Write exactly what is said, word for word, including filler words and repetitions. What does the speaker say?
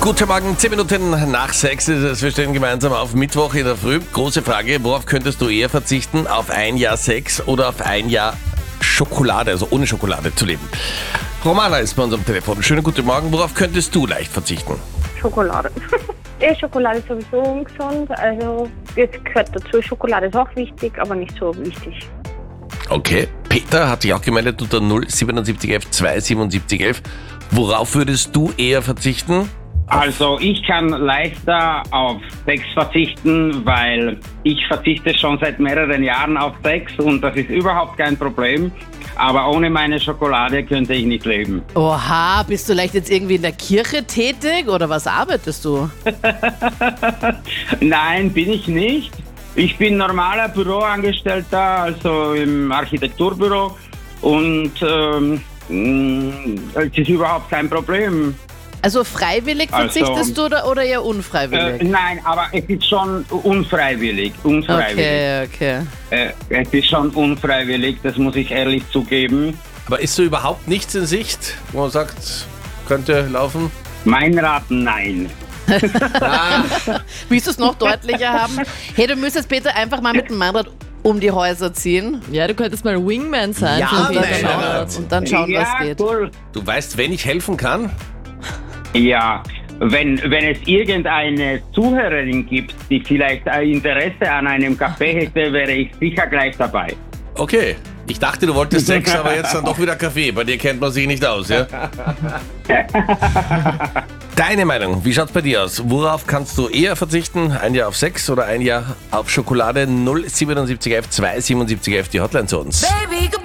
Guten Morgen, zehn Minuten nach sechs ist es. Wir stehen gemeinsam auf Mittwoch in der Früh. Große Frage, worauf könntest du eher verzichten? Auf ein Jahr Sex oder auf ein Jahr Schokolade, also ohne Schokolade zu leben? Romana ist bei uns am Telefon. Schönen guten Morgen, worauf könntest du leicht verzichten? Schokolade. Ja, Schokolade ist sowieso ungesund, also das gehört dazu. Schokolade ist auch wichtig, aber nicht so wichtig. Okay, Peter hat sich auch gemeldet unter null siebenundsiebzig elf zweihundertsiebenundsiebzig elf. Worauf würdest du eher verzichten? Also ich kann leichter auf Sex verzichten, weil ich verzichte schon seit mehreren Jahren auf Sex und das ist überhaupt kein Problem. Aber ohne meine Schokolade könnte ich nicht leben. Oha, bist du vielleicht jetzt irgendwie in der Kirche tätig oder was arbeitest du? Nein, bin ich nicht. Ich bin normaler Büroangestellter, also im Architekturbüro und ähm, es ist überhaupt kein Problem. Also freiwillig verzichtest Also, du oder, oder eher Äh, unfreiwillig? nein, aber es ist schon unfreiwillig. unfreiwillig. Okay, okay. Äh, es ist schon unfreiwillig, das muss ich ehrlich zugeben. Aber ist so überhaupt nichts in Sicht, wo man sagt, könnte laufen? Mein Rat, nein. Willst du es noch deutlicher haben? Hey, du müsstest Peter einfach mal mit dem Meinrad um die Häuser ziehen Ja, du könntest mal Wingman sein. Ja, für und dann Peter nein, schauen, Meinrad. und dann schauen ja, was geht. cool. Du weißt, wenn ich helfen kann? Ja, wenn, wenn es irgendeine Zuhörerin gibt, die vielleicht ein Interesse an einem Café hätte, wäre ich sicher gleich dabei. Okay. Ich dachte, du wolltest Sex, aber jetzt dann doch wieder Kaffee. Bei dir kennt man sich nicht aus, ja? Deine Meinung, wie schaut's bei dir aus? Worauf kannst du eher verzichten? Ein Jahr auf Sex oder ein Jahr auf Schokolade? null siebenundsiebzig elf zweihundertsiebenundsiebzig elf, die Hotline zu uns. Baby, goodbye.